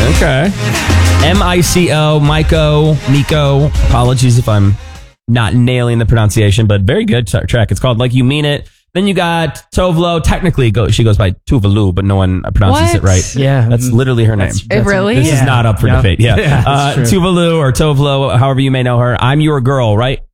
Okay. Miko. Apologies if I'm not nailing the pronunciation, but very good track. It's called Like You Mean It. Then you got Tovlo. Technically, she goes by Tuvalu, but no one pronounces it right. Yeah. That's literally her name. Really? This is not up for debate. Yeah. Tuvalu or Tovlo, however you may know her. I'm Your Girl, right?